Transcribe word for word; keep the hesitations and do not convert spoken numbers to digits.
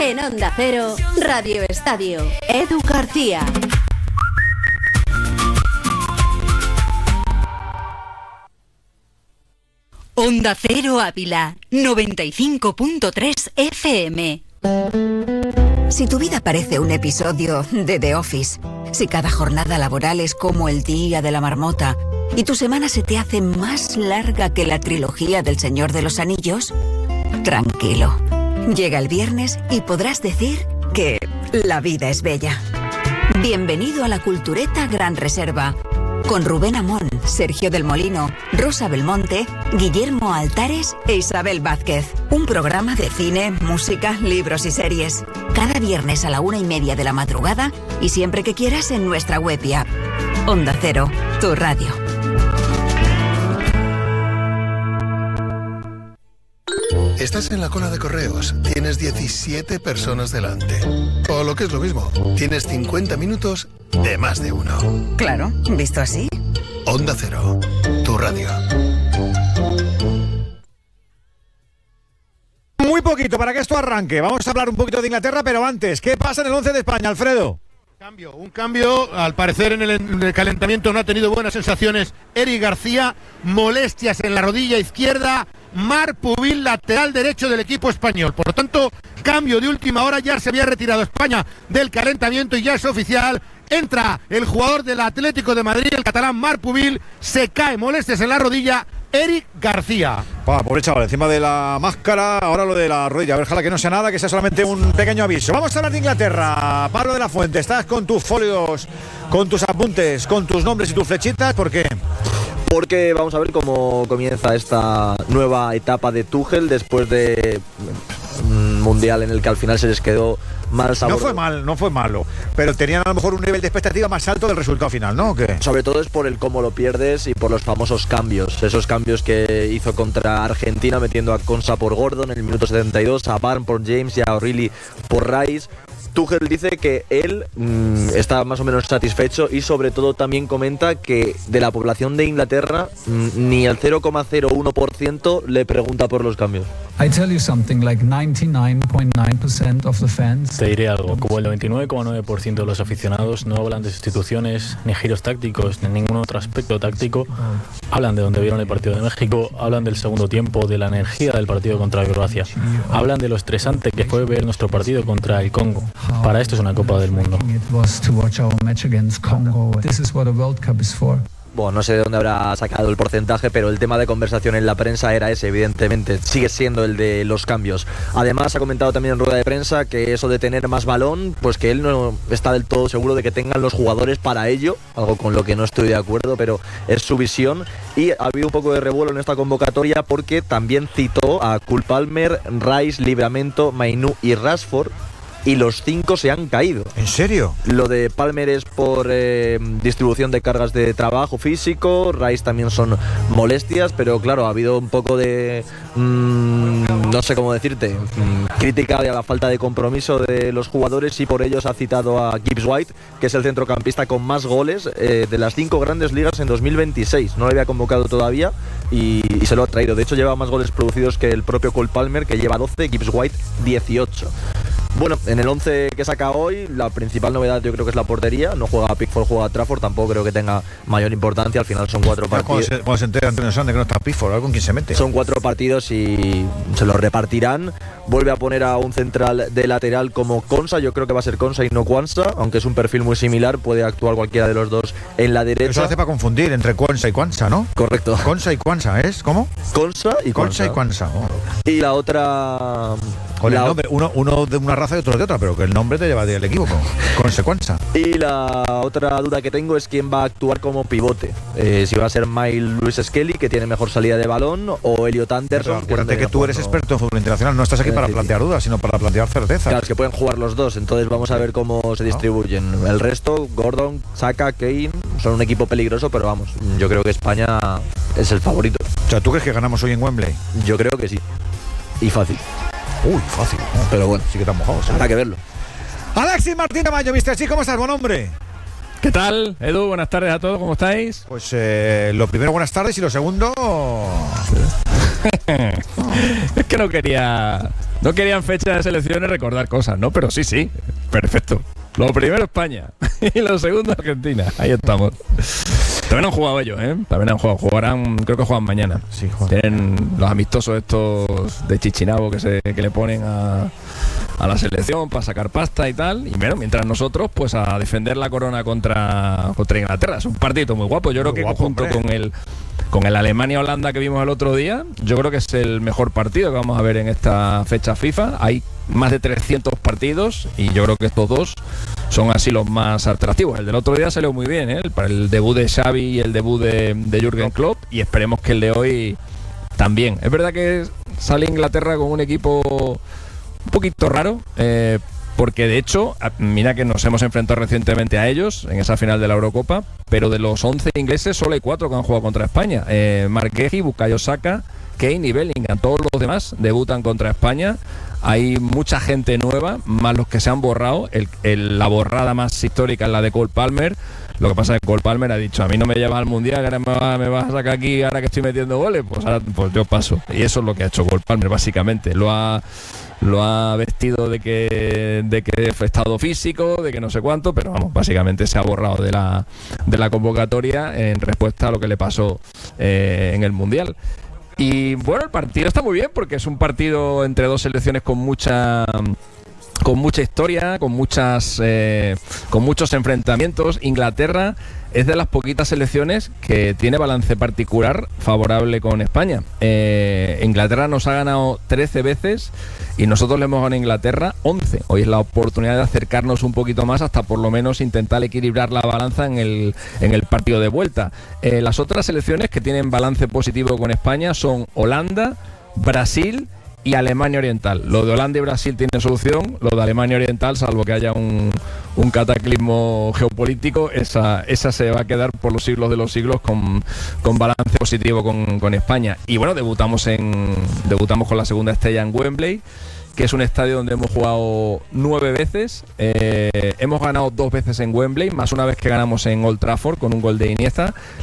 En Onda Cero, Radio Estadio. Edu García. Onda Cero Ávila, noventa y cinco punto tres F M. Si tu vida parece un episodio de The Office, si cada jornada laboral es como el día de la marmota y tu semana se te hace más larga que la trilogía del Señor de los Anillos, tranquilo. Llega el viernes y podrás decir que la vida es bella. Bienvenido a la Cultureta Gran Reserva, con Rubén Amón, Sergio del Molino, Rosa Belmonte, Guillermo Altares e Isabel Vázquez. Un programa de cine, música, libros y series. Cada viernes a la una y media de la madrugada y siempre que quieras en nuestra web y app. Onda Cero, tu radio. Estás en la cola de correos, tienes diecisiete personas delante. O lo que es lo mismo, tienes cincuenta minutos de más de uno. Claro, visto así. Onda Cero, tu radio. Muy poquito para que esto arranque. Vamos a hablar un poquito de Inglaterra, pero antes, ¿qué pasa en el once de España, Alfredo? Cambio, un cambio, al parecer en el, en el calentamiento no ha tenido buenas sensaciones Eric García, molestias en la rodilla izquierda. Marc Pubil, lateral derecho del equipo español. Por lo tanto, cambio de última hora, ya se había retirado España del calentamiento y ya es oficial. Entra el jugador del Atlético de Madrid, el catalán Marc Pubil, se cae, molestias en la rodilla, Eric García. Pa, pobre chaval, encima de la máscara, ahora lo de la rodilla. A ver, ojalá que no sea nada, que sea solamente un pequeño aviso. Vamos a hablar de Inglaterra. Pablo de la Fuente, estás con tus folios, con tus apuntes, con tus nombres y tus flechitas, ¿por qué? Porque vamos a ver cómo comienza esta nueva etapa de Tuchel después de un mundial en el que al final se les quedó mal sabor. No fue mal, no fue malo, pero tenían a lo mejor un nivel de expectativa más alto del resultado final, ¿no? ¿O qué? Sobre todo es por el cómo lo pierdes y por los famosos cambios, esos cambios que hizo contra Argentina metiendo a Konsa por Gordon en el minuto setenta y dos, a Barnes por James y a O'Reilly por Rice. Tuchel dice que él mmm, está más o menos satisfecho y sobre todo también comenta que de la población de Inglaterra mmm, ni el cero coma cero uno por ciento le pregunta por los cambios. I tell you something like ninety-nine point nine percent of the fans. Te diré algo, como el noventa y nueve coma nueve por ciento de los aficionados no hablan de sustituciones, ni giros tácticos, ni ningún otro aspecto táctico. Hablan de donde vieron el partido de México, hablan del segundo tiempo, de la energía del partido contra Croacia. Hablan de lo estresante que fue ver nuestro partido contra el Congo. Para esto es una Copa del Mundo. Bueno, no sé de dónde habrá sacado el porcentaje, pero el tema de conversación en la prensa era ese, evidentemente. Sigue siendo el de los cambios. Además, ha comentado también en rueda de prensa que eso de tener más balón, pues que él no está del todo seguro de que tengan los jugadores para ello, algo con lo que no estoy de acuerdo, pero es su visión. Y ha habido un poco de revuelo en esta convocatoria porque también citó a Cole Palmer, Rice, Livramento, Mainoo y Rashford. Y los cinco se han caído. ¿En serio? Lo de Palmer es por eh, distribución de cargas de trabajo físico, Rice también son molestias, pero claro, ha habido un poco de, mmm, no sé cómo decirte, mmm, crítica de la falta de compromiso de los jugadores y por ello ha citado a Gibbs White, que es el centrocampista con más goles eh, de las cinco grandes ligas en dos mil veintiséis. No lo había convocado todavía y, y se lo ha traído. De hecho, lleva más goles producidos que el propio Cole Palmer, que lleva doce, Gibbs White dieciocho. Bueno, en el once que saca hoy, la principal novedad yo creo que es la portería. No juega Pickford, juega Trafford, tampoco creo que tenga mayor importancia. Al final son cuatro partidos. Cuando se, cuando se entera Antonio Sanz de que no está Pickford, ¿con quién se mete? Son cuatro partidos y se los repartirán. Vuelve a poner a un central de lateral como Konsa. Yo creo que va a ser Konsa y no Quansah, aunque es un perfil muy similar. Puede actuar cualquiera de los dos en la derecha. Eso lo hace para confundir entre Quansah y Quansah, ¿no? Correcto. Konsa y Quansah, ¿es? ¿Cómo? Konsa y Konsa y Quansah. Quansah. Oh. Y la otra... Con la... el nombre, uno, uno de una raza y otro de otra, pero que el nombre te lleva del equívoco. Consecuencia. Y la otra duda que tengo es quién va a actuar como pivote. Eh, si va a ser Miles Lewis Skelly, que tiene mejor salida de balón, o Elliot Anderson. Pero acuérdate que, que tú eres no... experto en fútbol internacional, no estás aquí para plantear dudas, sino para plantear certezas. Claro, es que pueden jugar los dos, entonces vamos a ver cómo se distribuyen. ¿No? El resto, Gordon, Saka, Kane, son un equipo peligroso, pero vamos, yo creo que España es el favorito. O sea, ¿tú crees que ganamos hoy en Wembley? Yo creo que sí. Y fácil. Uy, fácil. ¿No? Pero bueno, sí que estamos mojados. ¿eh? Habrá que verlo. Alexis Martín Tamayo, mister Sí, ¿cómo estás? Buen hombre. ¿Qué tal, Edu? Buenas tardes a todos, ¿cómo estáis? Pues eh, lo primero, buenas tardes, y lo segundo... Es que no quería No querían fecha de selecciones recordar cosas, ¿no? Pero sí, sí, perfecto. Lo primero España y lo segundo Argentina. Ahí estamos. También han jugado ellos, ¿eh? También han jugado. Jugarán, creo que juegan mañana. Sí, juegan. Tienen los amistosos estos de Chichinabo que se que le ponen a, a la selección para sacar pasta y tal. Y bueno, mientras nosotros, pues a defender la corona contra, contra Inglaterra. Es un partido muy guapo. Yo creo que guapo, junto hombre. con el con el Alemania-Holanda que vimos el otro día, yo creo que es el mejor partido que vamos a ver en esta fecha FIFA. Hay más de trescientos partidos y yo creo que estos dos son así los más atractivos. El del otro día salió muy bien, ¿eh? Para el debut de Xavi y el debut de, de Jürgen Klopp, y esperemos que el de hoy también. Es verdad que sale Inglaterra con un equipo un poquito raro, eh, porque de hecho, mira que nos hemos enfrentado recientemente a ellos en esa final de la Eurocopa, pero de los once ingleses solo hay cuatro que han jugado contra España. Eh, Marqueji, Bukayo Saka, Kane y Bellingham. Todos los demás debutan contra España. Hay mucha gente nueva, más los que se han borrado. El, el, la borrada más histórica es la de Cole Palmer. Lo que pasa es que Cole Palmer ha dicho: a mí no me llevas al Mundial, ahora me vas me va a sacar aquí ahora que estoy metiendo goles. Pues ahora pues yo paso. Y eso es lo que ha hecho Cole Palmer, básicamente. Lo ha... Lo ha vestido de que de que fue estado físico, de que no sé cuánto, pero vamos, básicamente se ha borrado de la de la convocatoria en respuesta a lo que le pasó eh, en el Mundial. Y bueno, el partido está muy bien porque es un partido entre dos selecciones con mucha con mucha historia, con muchas eh, con muchos enfrentamientos. Inglaterra es de las poquitas selecciones que tiene balance particular favorable con España. Eh, Inglaterra nos ha ganado trece veces y nosotros le hemos ganado a Inglaterra once. Hoy es la oportunidad de acercarnos un poquito más hasta por lo menos intentar equilibrar la balanza en el, en el partido de vuelta. Eh, las otras selecciones que tienen balance positivo con España son Holanda, Brasil y Alemania Oriental. Lo de Holanda y Brasil tiene solución, lo de Alemania Oriental, salvo que haya un, un cataclismo geopolítico, esa, esa se va a quedar por los siglos de los siglos con, con balance positivo con, con España. Y bueno, debutamos en debutamos con la segunda estrella en Wembley, que es un estadio donde hemos jugado nueve veces. Eh, hemos ganado dos veces en Wembley, más una vez que ganamos en Old Trafford con un gol de Iniesta.